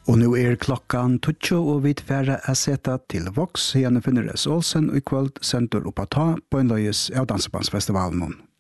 Og nu klokkan 20 og vi færre seta til Vox, henne finner S. Olsen og i kveld sender oppa ta på en løyes av Dansebandsfestivalen.